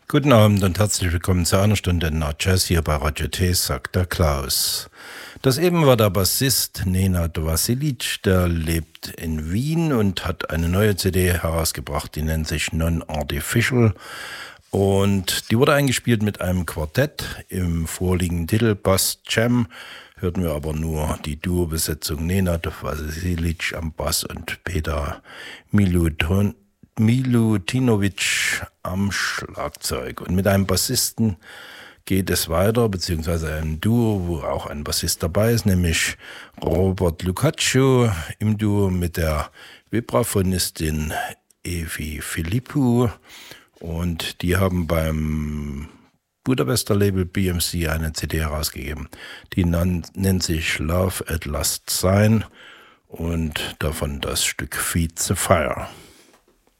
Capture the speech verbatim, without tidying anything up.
Guten Abend und herzlich willkommen zu einer Stunde Na Jazz hier bei Radio T, sagt der Klaus. Das eben war der Bassist Nenad Vasilic, der lebt in Wien und hat eine neue C D herausgebracht, die nennt sich Non-Artificial. Und die wurde eingespielt mit einem Quartett. Im vorliegenden Titel Bass Jam hörten wir aber nur die Duo-Besetzung Nenad Vasilic am Bass und Peter Milutin. Milutinovic am Schlagzeug. Und mit einem Bassisten geht es weiter, beziehungsweise einem Duo, wo auch ein Bassist dabei ist, nämlich Robert Lucaccio im Duo mit der Vibraphonistin Evi Philippou. Und die haben beim Budapester Label B M C eine C D herausgegeben. Die nennt sich Love at Last Sign und davon das Stück Feed the Fire.